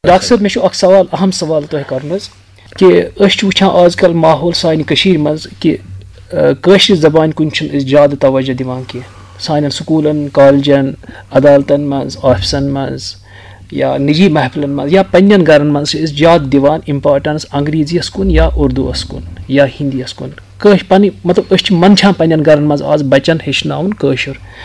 doctor साहब मे सवाल अहम सवाल तुह कर कि वुचान आजकल माहौल सानी मज कि काशिर जबान कुन ज्यादा तवज्जो दिवान की सान स्कूलन कॉलेजन अदालतन मज ऑफिसन मज या निजी महफिलन मज या पन्न गरन मज ज्यादा दिवान इम्पार्टेंस अंग्रेजीस कुन या उर्दूस कुन या हिंदीस कुन पन मतलब मंदान पन्न गरन मज आज बच्चन हेचनाउन काशिर